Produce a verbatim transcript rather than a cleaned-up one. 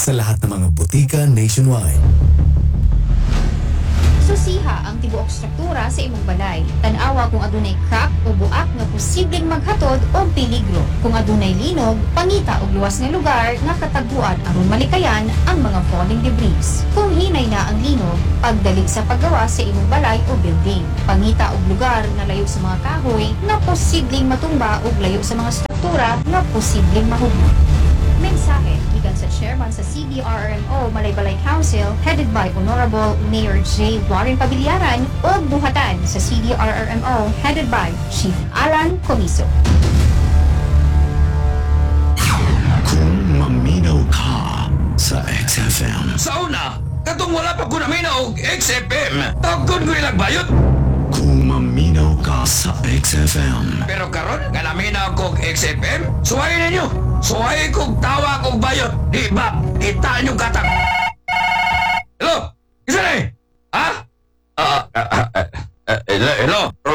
sa lahat ng mga butika nationwide. Susiha ang tibuok struktura sa imong balay. Tan-awa kung adunay crack o buak nga posibleng maghatod og peligro. Kung adunay linog, pangita og luwas nga lugar nga kataguan aron malikayan ang mga falling debris. Kung hinay na ang linog, pagdali sa paggawa sa imong balay o building. Pangita og lugar na layo sa mga kahoy na posibleng matumba ug layo sa mga struktura nga posibleng mahugno. Mensahe gikan sa chairman sa C D R R M O Malaybalay Council headed by Honorable Mayor J. Warren Pabiliaran o buhatan sa C D R R M O headed by Chief Alan Comiso. Kung maminaw ka sa X F M. Sa una, katong wala pa ko naminaw og X F M, tagkon ko ilang bayot. Kung maminaw ka sa X F M. Pero karon, nga naminaw ko og X F M, suwayin ninyo. Suwayin kong tawa kong bayot. Di ba, kita nyo katang. Hello? Isa na eh? Ha? Ah, ah, ah, ah, ah, hello? Hello?